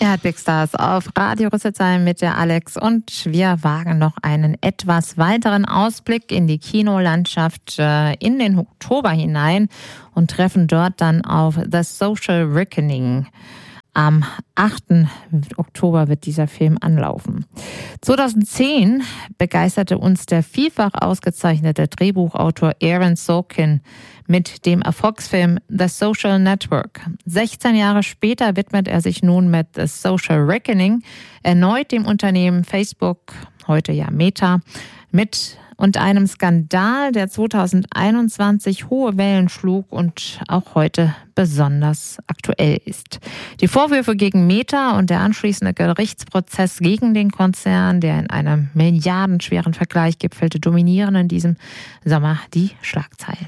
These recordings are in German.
Er hat Big Stars auf Radio Rüsselsheim mit der Alex und wir wagen noch einen etwas weiteren Ausblick in die Kinolandschaft in den Oktober hinein und treffen dort dann auf The Social Reckoning. Am 8. Oktober wird dieser Film anlaufen. 2010 begeisterte uns der vielfach ausgezeichnete Drehbuchautor Aaron Sorkin mit dem Erfolgsfilm The Social Network. 16 Jahre später widmet er sich nun mit The Social Reckoning erneut dem Unternehmen Facebook, heute ja Meta, mit und einem Skandal, der 2021 hohe Wellen schlug und auch heute besonders aktuell ist. Die Vorwürfe gegen Meta und der anschließende Gerichtsprozess gegen den Konzern, der in einem milliardenschweren Vergleich gipfelte, dominieren in diesem Sommer die Schlagzeilen.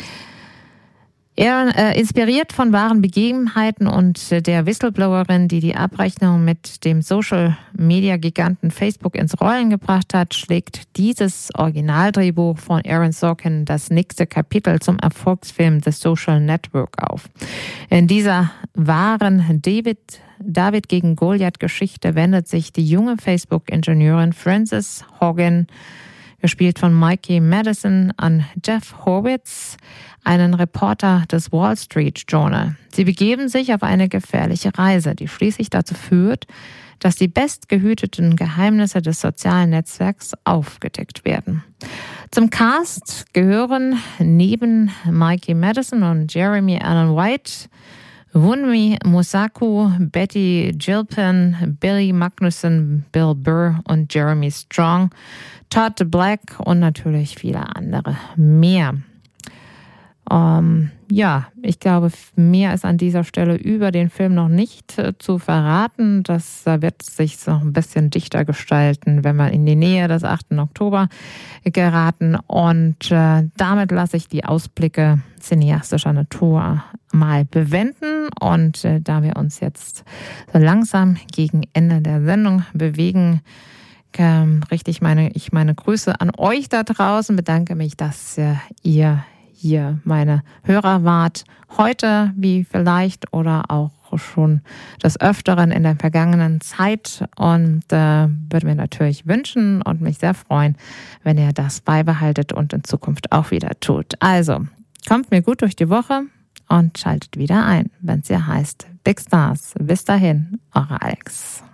Er inspiriert von wahren Begebenheiten und der Whistleblowerin, die die Abrechnung mit dem Social-Media-Giganten Facebook ins Rollen gebracht hat, schlägt dieses Originaldrehbuch von Aaron Sorkin das nächste Kapitel zum Erfolgsfilm The Social Network auf. In dieser wahren David gegen Goliath-Geschichte wendet sich die junge Facebook-Ingenieurin Frances Hogan, gespielt von Mikey Madison, an Jeff Horwitz, einen Reporter des Wall Street Journal. Sie begeben sich auf eine gefährliche Reise, die schließlich dazu führt, dass die bestgehüteten Geheimnisse des sozialen Netzwerks aufgedeckt werden. Zum Cast gehören neben Mikey Madison und Jeremy Allen White Wunmi Mosaku, Betty Gilpin, Billy Magnussen, Bill Burr und Jeremy Strong, Todd Black und natürlich viele andere mehr. Ich glaube, mehr ist an dieser Stelle über den Film noch nicht zu verraten. Das wird sich noch ein bisschen dichter gestalten, wenn wir in die Nähe des 8. Oktober geraten. Und damit lasse ich die Ausblicke cineastischer Natur mal bewenden. Und da wir uns jetzt so langsam gegen Ende der Sendung bewegen, richte ich meine Grüße an euch da draußen, bedanke mich, dass ihr hier meine Hörer wart, heute wie vielleicht oder auch schon des Öfteren in der vergangenen Zeit und würde mir natürlich wünschen und mich sehr freuen, wenn ihr das beibehaltet und in Zukunft auch wieder tut. Also, kommt mir gut durch die Woche und schaltet wieder ein, wenn es hier heißt Big Stars. Bis dahin, eure Alex.